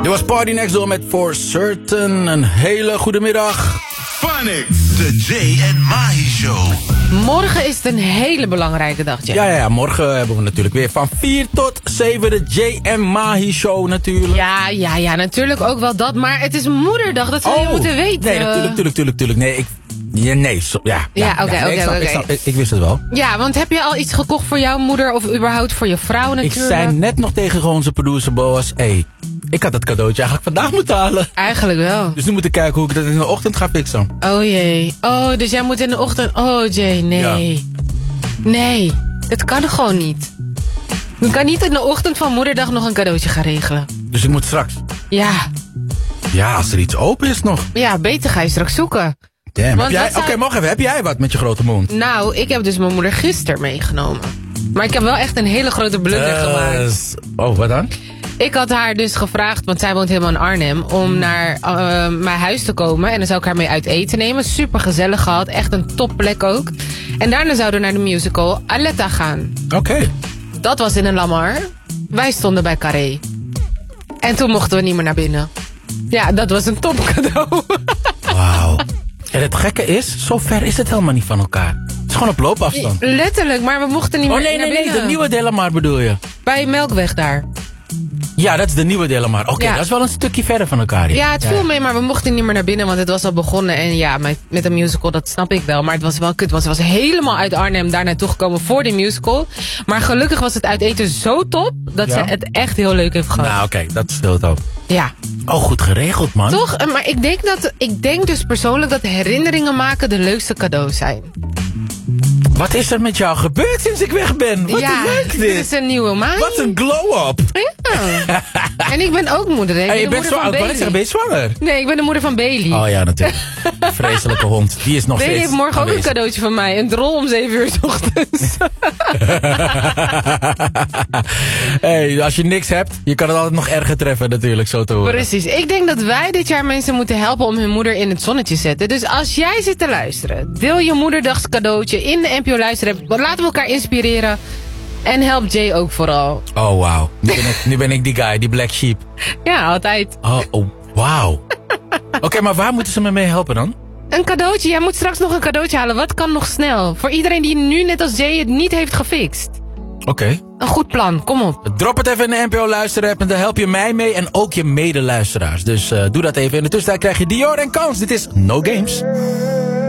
Dit was Party Next Door met For Certain. Een hele goede middag. Phonics, de Jay en Mahi Show. Morgen is het een hele belangrijke dag, Jay. Ja, morgen hebben we natuurlijk weer van 4 tot 7 de Jay en Mahi Show natuurlijk. Ja, natuurlijk ook wel dat. Maar het is moederdag, dat zou je moeten weten. Nee, natuurlijk. Nee, oké. Ik wist het wel. Ja, want heb je al iets gekocht voor jouw moeder of überhaupt voor je vrouw natuurlijk? Ik zei net nog tegen onze producer Boas, ik had dat cadeautje eigenlijk vandaag moeten halen. Eigenlijk wel. Dus nu moet ik kijken hoe ik dat in de ochtend ga fixen. Oh jee. Oh, dus jij moet in de ochtend... Oh Jay, nee. Ja. Nee, het kan gewoon niet. Je kan niet in de ochtend van moederdag nog een cadeautje gaan regelen. Dus ik moet straks? Ja. Ja, als er iets open is nog. Ja, beter ga je straks zoeken. Oké, mag even. Heb jij wat met je grote mond? Nou, ik heb dus mijn moeder gisteren meegenomen. Maar ik heb wel echt een hele grote blunder gemaakt. Oh, wat dan? Ik had haar dus gevraagd, want zij woont helemaal in Arnhem, om naar mijn huis te komen. En dan zou ik haar mee uit eten nemen. Super gezellig gehad, echt een topplek ook. En daarna zouden we naar de musical Aletta gaan. Oké. Dat was in een Lamar. Wij stonden bij Carré. En toen mochten we niet meer naar binnen. Ja, dat was een topcadeau. Wauw. En het gekke is, zo ver is het helemaal niet van elkaar. Het is gewoon op loopafstand. Letterlijk, maar we mochten niet meer naar binnen. Nee, de nieuwe Delamar bedoel je? Bij Melkweg daar. Ja, dat is de nieuwe Delamar. Oké, dat is wel een stukje verder van elkaar. Ja, het viel mee, maar we mochten niet meer naar binnen, want het was al begonnen. En ja, met een musical, dat snap ik wel. Maar het was wel kut, want ze was helemaal uit Arnhem daar naartoe gekomen voor de musical. Maar gelukkig was het uit eten zo top, dat ze het echt heel leuk heeft gehad. Nou, oké, dat scheelt ook. Ja. Oh, goed geregeld, man. Toch? Maar ik denk dus persoonlijk dat herinneringen maken de leukste cadeaus zijn. Wat is er met jou gebeurd sinds ik weg ben? Wat leuk dit. Dit is een nieuwe maand. Wat een glow-up. Ja. En ik ben ook moeder. Je bent ben je zwanger? Nee, ik ben de moeder van Bailey. Oh ja, natuurlijk. Vreselijke hond. Die is nog Bailey steeds heeft morgen ook een cadeautje van mij. Een drol om 7 uur 's ochtends. Als je niks hebt, je kan het altijd nog erger treffen natuurlijk, zo te horen. Precies. Ik denk dat wij dit jaar mensen moeten helpen om hun moeder in het zonnetje te zetten. Dus als jij zit te luisteren, deel je moederdagscadeautje in de NPO Luisterapp. Laten we elkaar inspireren. En help Jay ook vooral. Oh, wauw. Nu ben ik die guy, die black sheep. Ja, altijd. Oh wauw. Oké, maar waar moeten ze me mee helpen dan? Een cadeautje. Jij moet straks nog een cadeautje halen. Wat kan nog snel? Voor iedereen die nu net als Jay het niet heeft gefixt. Oké. Een goed plan, kom op. Drop het even in de NPO Luisterapp en dan help je mij mee en ook je medeluisteraars. Dus doe dat even. In de tussentijd krijg je Dior en Kans. Dit is No Games.